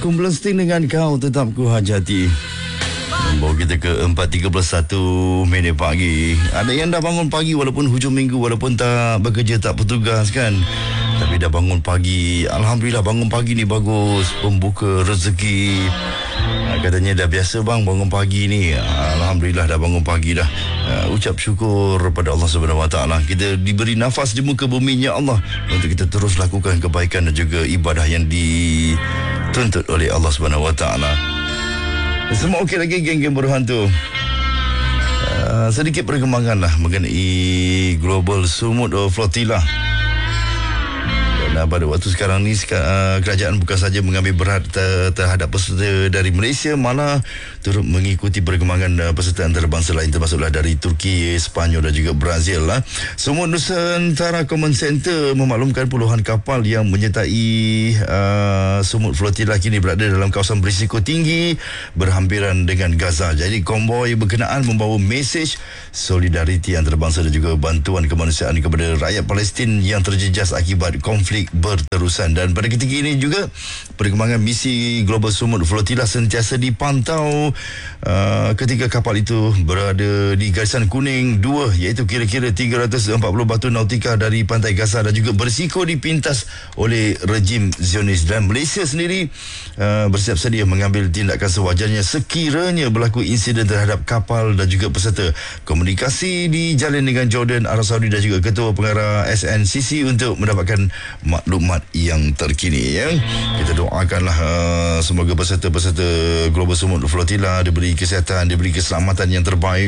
kumpulan Sting dengan Kau Tetap Ku Hajati. Bawa kita ke 4.31 minit pagi. Ada yang dah bangun pagi walaupun hujung minggu, walaupun tak bekerja, tak bertugas kan, tapi dah bangun pagi. Alhamdulillah, bangun pagi ni bagus, pembuka rezeki. Katanya dah biasa bang bangun pagi ni. Alhamdulillah dah bangun pagi dah. Ucap syukur pada Allah Subhanahu Wa Taala. Kita diberi nafas di muka bumi, ya Allah, untuk kita terus lakukan kebaikan dan juga ibadah yang dituntut oleh Allah Subhanahu Wa Taala. Semua okey lagi geng-geng berhantu. Sedikit perkembangan lah mengenai Global Sumut Flotilla. Dan pada waktu sekarang ni kerajaan bukan saja mengambil berat terhadap peserta dari Malaysia, malah turut mengikuti perkembangan peserta antarabangsa lain, termasuklah dari Turki, Sepanyol dan juga Brazil lah. Sumut Nusantara Command Center memaklumkan puluhan kapal yang menyertai Sumut Flotilla kini berada dalam kawasan berisiko tinggi berhampiran dengan Gaza. Jadi konvoi berkenaan membawa mesej solidariti antarabangsa dan juga bantuan kemanusiaan kepada rakyat Palestin yang terjejas akibat konflik berterusan. Dan pada ketika ini juga perkembangan misi Global Sumut Flotilla sentiasa dipantau ketika kapal itu berada di garisan kuning 2, iaitu kira-kira 340 batu nautika dari pantai Gaza dan juga berisiko dipintas oleh rejim Zionis. Dan Malaysia sendiri bersiap sedia mengambil tindakan sewajarnya sekiranya berlaku insiden terhadap kapal dan juga peserta. Komunikasi dijalin dengan Jordan, Arab Saudi dan juga Ketua Pengarah SNCC untuk mendapatkan maklumat yang terkini, ya. Kita doakanlah semoga peserta-peserta Global Sumut Flotilla diberi kesihatan, diberi keselamatan yang terbaik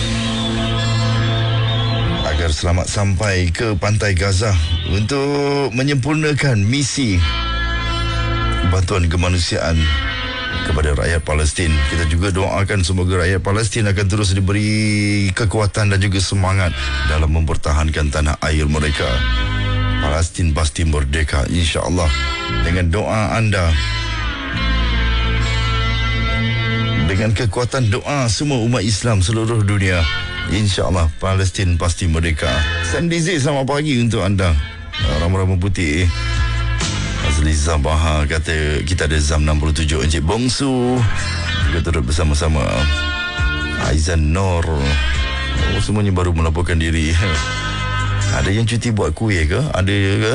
agar selamat sampai ke pantai Gaza untuk menyempurnakan misi bantuan kemanusiaan kepada rakyat Palestin. Kita juga doakan semoga rakyat Palestin akan terus diberi kekuatan dan juga semangat dalam mempertahankan tanah air mereka. Palestin pasti merdeka, insya-Allah. Dengan doa anda, dengan kekuatan doa semua umat Islam seluruh dunia, insya-Allah Palestin pasti merdeka. Sandizi, selamat pagi untuk anda. Rama-rama putih. Azliza Baha kata kita ada Zam 67. Encik Bongsu juga turut bersama-sama. Aizan Nur, semuanya baru melaporkan diri. Ada yang cuti buat kuih ke? Ada ke?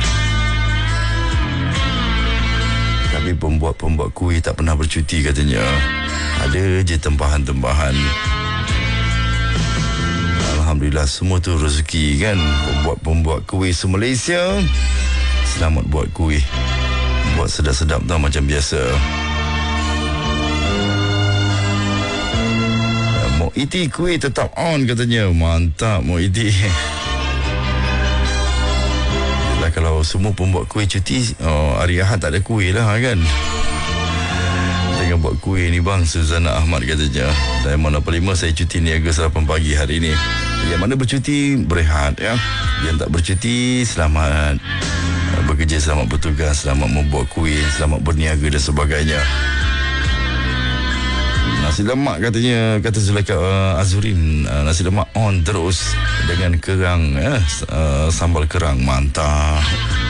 Tapi pembuat kuih tak pernah bercuti katanya. Ada je tempahan-tempahan. Alhamdulillah, semua tu rezeki kan. Pembuat kuih se-Malaysia, selamat buat kuih. Buat sedap-sedap tau, macam biasa. Mok Iti kuih tetap on katanya. Mantap Mok Iti. Kalau semua pembuat kuih cuti, hari Ahad tak ada kuih lah kan. Jangan buat kuih ni bang. Suzana Ahmad katanya. Diamond 85, saya cuti niaga sarapan pagi hari ni. Yang mana bercuti berehat, ya. Yang tak bercuti selamat bekerja, selamat bertugas, selamat membuat kuih, selamat berniaga dan sebagainya. Nasi lemak katanya, kata Zulaika Azurin, nasi lemak on terus dengan kerang, sambal kerang, mantap.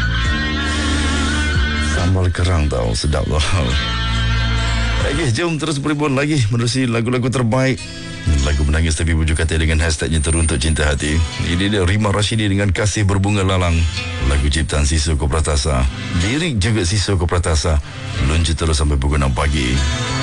Sambal kerang tau, sedap tau. Okey, jom terus beribun lagi menerusi lagu-lagu terbaik. Lagu menangis tapi bujuk kata dengan hashtagnya Teruntuk Cinta Hati. Ini dia Rima Rashidi dengan Kasih Berbunga Lalang. Lagu ciptaan Sisoko Pratasa. Lirik juga Sisoko Pratasa. Lunjuk terus sampai pukul 6 pagi.